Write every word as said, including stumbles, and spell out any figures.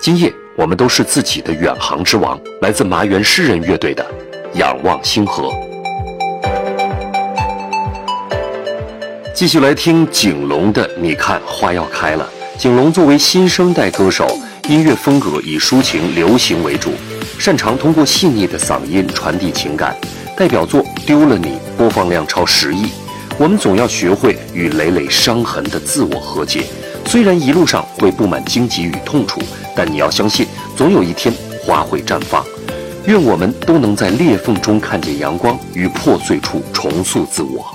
今夜我们都是自己的远航之王，来自麻原诗人乐队的《仰望星河》。继续来听景龙的《你看花要开了》。景龙作为新生代歌手，音乐风格以抒情流行为主，擅长通过细腻的嗓音传递情感。代表作《丢了你》播放量超十亿。我们总要学会与累累伤痕的自我和解，虽然一路上会布满荆棘与痛楚，但你要相信，总有一天花会绽放。愿我们都能在裂缝中看见阳光，与破碎处重塑自我。